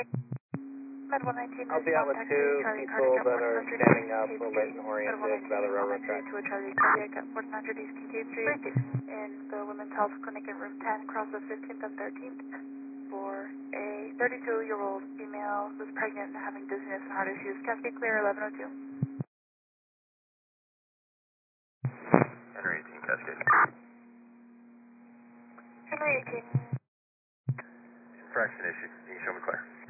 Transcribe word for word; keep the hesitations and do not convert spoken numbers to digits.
Med one nineteen I'll be out with two people that are standing up, late and oriented by the railroad track. To a Charlie cardiac at fourteen hundred East Kincaid Street in the Women's Health Clinic in room ten, across the fifteenth and thirteenth, for a thirty-two-year-old female who's pregnant and having dizziness and heart issues. Cascade clear, eleven oh two. Henry eighteen, Cascade. Henry eighteen. Infraction issue. Can you show me clear?